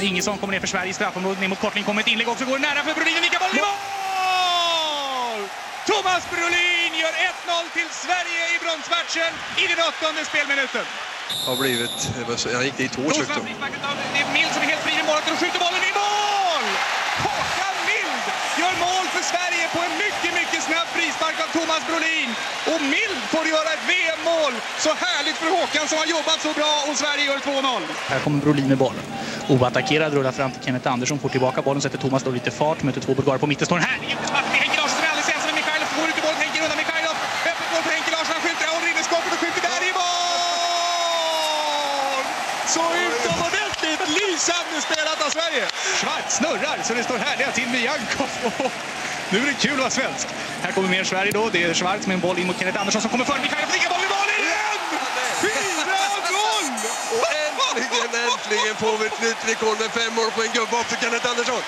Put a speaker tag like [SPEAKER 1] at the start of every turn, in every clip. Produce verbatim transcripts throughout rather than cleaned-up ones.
[SPEAKER 1] Ingesson kommer ner för Sverige i straffområdet, ner mot kortling, kommer ett inlägg också, går nära för Brolin, vilka bollen i mål! Thomas Brolin gör ett noll till Sverige i bronsmatchen i den åttonde spelminuten.
[SPEAKER 2] Har blivit, han gick dit hårt också.
[SPEAKER 1] Det är Mild som är helt fri i målet och skjuter bollen i mål! Håkan Mild gör mål för Sverige på en mycket, mycket snabb frispark av Thomas Brolin. Och Mild får göra ett V M-mål. Så härligt för Håkan som har jobbat så bra, och Sverige gör två noll. Här kommer Brolin med bollen. Oattackerad, rullar fram till Kenneth Andersson, får tillbaka bollen, sätter Thomas då lite fart, möter två bulgarer på mitten, står en härlig utespark med Henke Larsson som är alldeles ensam med Mikhailov, går ut i bollen, Henke undan Mikhailov, öppet mål för Henke Larsson, han skjuter, och rinner skapet och skjuter där i mål! Så utomordentligt lysande spelat av Sverige! Schwarz snurrar så det står härliga till med Jankov. Nu är det kul att vara svensk. Här kommer mer Sverige då, det är Schwarz med en boll in mot Kenneth Andersson som kommer för Mikhailov, lägger bollen i mål igen! fyra noll!
[SPEAKER 2] Och äntligen, äntligen får vi ett nytt rekord med fem mål på en gubbe också, Kenneth Andersson.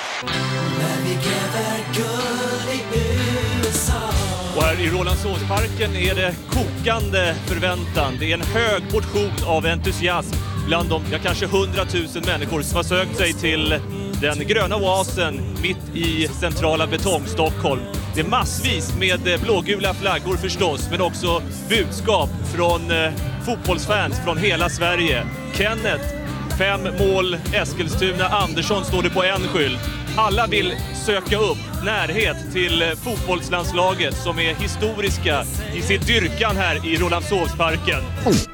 [SPEAKER 3] Och här i Rålambshovsparken är det kokande förväntan. Det är en hög portion av entusiasm bland de ja, kanske hundratusen människor som har sökt sig till den gröna oasen mitt i centrala betong-Stockholm. Det är massvis med blågula flaggor förstås, men också budskap från eh, fotbollsfans från hela Sverige. Kenneth, fem mål, Eskilstuna, Andersson står det på en skylt. Alla vill söka upp närhet till fotbollslandslaget som är historiska i sin dyrkan här i Rålambshovsparken.